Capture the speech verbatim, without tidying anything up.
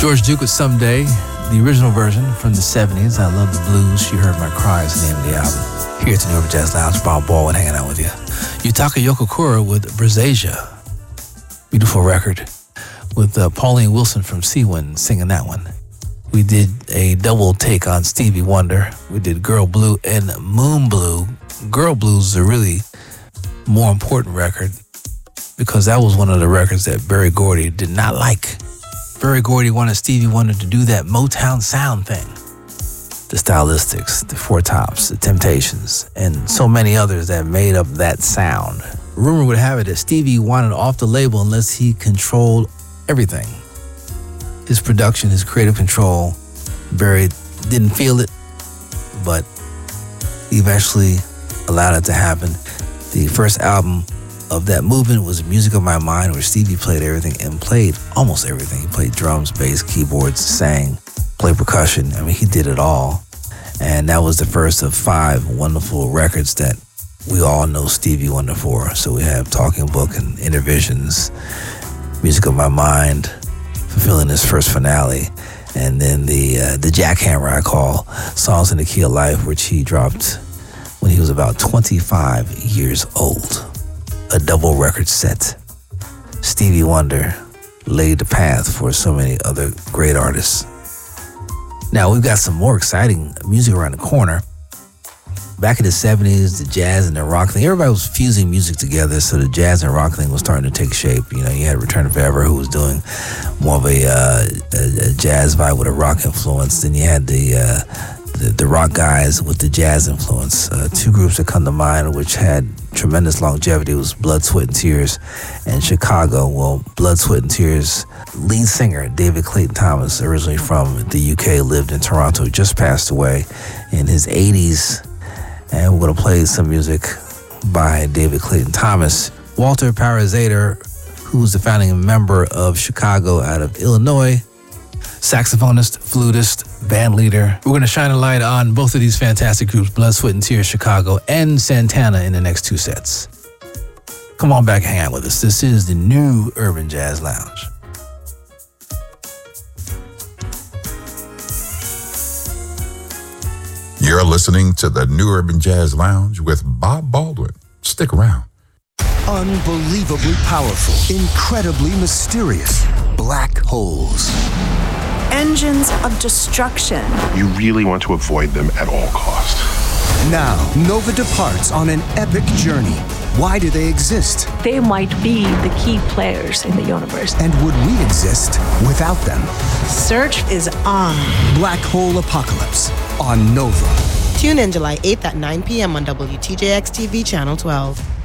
George Duke with Someday, the original version from the seventies. I Love the Blues. She Heard My Cry is the name of the album. Here at the New Urban Jazz Lounge, Bob Baldwin hanging out with you. Yutaka Yokokura with Brazasia. Beautiful record with uh, Pauline Wilson from Seawind singing that one. We did a double take on Stevie Wonder. We did Girl Blue and Moon Blue. Girl Blues is a really more important record because that was one of the records that Berry Gordy did not like. Berry Gordy wanted Stevie Wonder to do that Motown sound thing. The Stylistics, the Four Tops, the Temptations, and so many others that made up that sound. Rumor would have it that Stevie wanted off the label unless he controlled everything. His production, his creative control, Berry didn't feel it, but he eventually allowed it to happen. The first album of that movement was Music of My Mind, where Stevie played everything and played almost everything. He played drums, bass, keyboards, sang, played percussion. I mean, he did it all. And that was the first of five wonderful records that we all know Stevie Wonder for. So we have Talking Book and Intervisions, Music of My Mind, fulfilling his first finale, and then the uh, the Jackhammer I call Songs in the Key of Life, which he dropped when he was about twenty-five years old. A double record set. Stevie Wonder laid the path for so many other great artists. Now we've got some more exciting music around the corner. Back in the seventies, the jazz and the rock thing, everybody was fusing music together, so the jazz and rock thing was starting to take shape. You know, you had Return to Forever, who was doing more of a, uh, a, a jazz vibe with a rock influence. Then you had the uh, the, the rock guys with the jazz influence. Uh, two groups that come to mind, which had tremendous longevity, was Blood, Sweat and Tears and Chicago. Well, Blood, Sweat and Tears lead singer David Clayton Thomas, originally from the U K, lived in Toronto, just passed away in his eighties. And we're going to play some music by David Clayton Thomas. Walter Parazater, who's the founding member of Chicago out of Illinois, saxophonist, flutist, band leader. We're going to shine a light on both of these fantastic groups, Blood, Sweat and Tears, Chicago, and Santana in the next two sets. Come on back, hang out with us. This is the New Urban Jazz Lounge. You're listening to the New Urban Jazz Lounge with Bob Baldwin. Stick around. Unbelievably powerful, incredibly mysterious black holes. Engines of destruction. You really want to avoid them at all costs. Now, Nova departs on an epic journey. Why do they exist? They might be the key players in the universe. And would we exist without them? Search is on. Black Hole Apocalypse on Nova. Tune in July eighth at nine p.m. on W T J X T V Channel twelve.